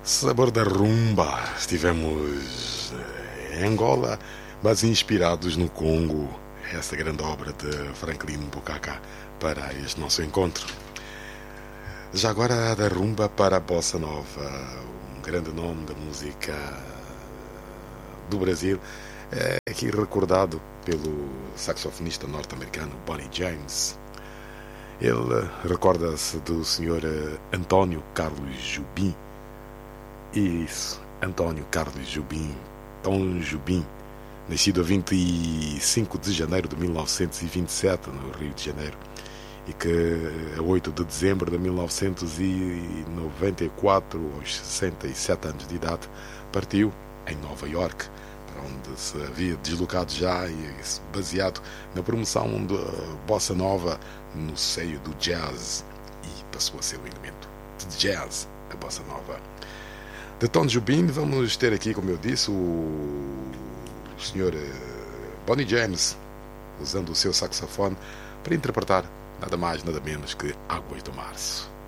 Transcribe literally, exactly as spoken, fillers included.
Sabor da rumba. Estivemos em Angola, mas inspirados no Congo, essa grande obra de Franklin Bukaka, para este nosso encontro. Já agora da rumba para a bossa nova, um grande nome da música do Brasil, é aqui recordado pelo saxofonista norte-americano Bonnie James. Ele recorda-se do senhor António Carlos Jobim. Isso, António Carlos Jobim, Tom Jobim, nascido a vinte e cinco de janeiro de mil novecentos e vinte e sete, no Rio de Janeiro, e que a oito de dezembro de mil novecentos e noventa e quatro, aos sessenta e sete anos de idade, partiu em Nova York, para onde se havia deslocado já e baseado na promoção da bossa nova no seio do jazz, e passou a ser o elemento de jazz, a bossa nova. De Tom Jobim vamos ter aqui, como eu disse, o senhor Bonnie James, usando o seu saxofone para interpretar nada mais, nada menos que Águas do Março.